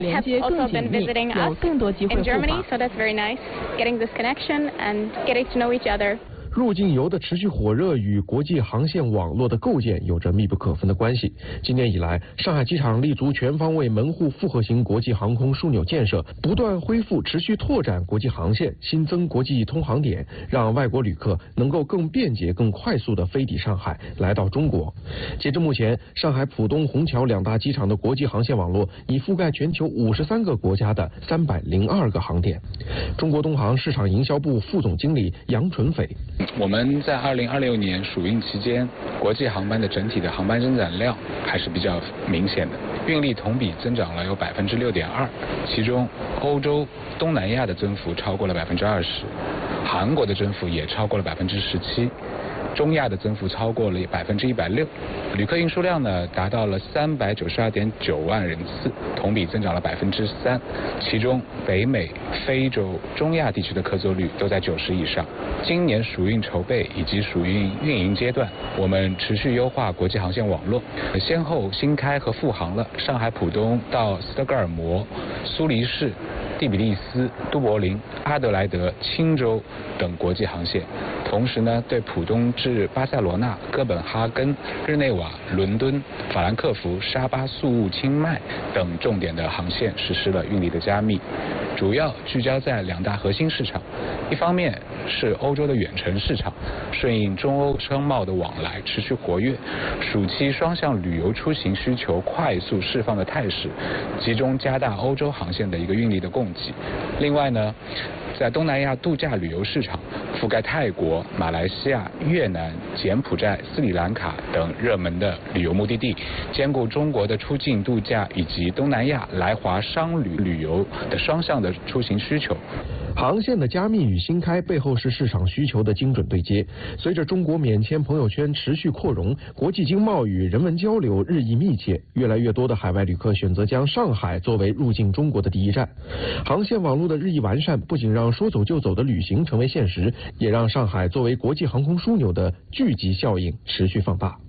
连接更紧密，有更多机会互访。 So that's very nice, getting this connection and getting to know each other. 入境游的持续火热与国际航线网络的构建有着密不可分的关系。今年以来，上海机场立足全方位门户复合型国际航空枢纽建设，不断恢复、持续拓展国际航线，新增国际通航点，让外国旅客能够更便捷、更快速地飞抵上海，来到中国。截至目前，上海浦东、虹桥两大机场的国际航线网络已覆盖全球53个国家的302个航点。中国东航市场营销部副总经理杨纯斐。 我们在2026年暑运期间，国际航班的整体的航班增长量还是比较明显的，运力同比增长了有6.2%，其中欧洲、东南亚的增幅超过了20%，韩国的增幅也超过了17%。中亚的增幅超过了160%，旅客运输量呢达到了392.9万人次，同比增长了3%，其中北美、非洲、中亚地区的客座率都在90以上。今年暑运筹备以及暑运运营阶段，我们持续优化国际航线网络，先后新开和复航了上海浦东到斯德哥尔摩、苏黎世、第比利斯、都柏林、阿德莱德、钦州等国际航线。同时呢，对浦东至巴塞罗那、哥本哈根、日内瓦、伦敦、法兰克福、沙巴、宿务、清迈等重点的航线实施了运力的加密，主要聚焦在两大核心市场。一方面是欧洲的远程市场，顺应中欧商贸的往来持续活跃，暑期双向旅游出行需求快速释放的态势，集中加大欧洲航线的一个运力的供给。另外呢，在东南亚度假旅游市场，覆盖泰国、马来西亚、越南、柬埔寨、斯里兰卡等热门的旅游目的地，兼顾中国的出境度假以及东南亚来华商旅游的双向的出行需求。 航线的加密与新开背后是市场需求的精准对接。随着中国免签朋友圈持续扩容，国际经贸与人文交流日益密切，越来越多的海外旅客选择将上海作为入境中国的第一站。航线网络的日益完善，不仅让说走就走的旅行成为现实，也让上海作为国际航空枢纽的聚集效应持续放大。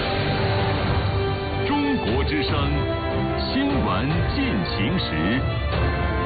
之声新闻进行时。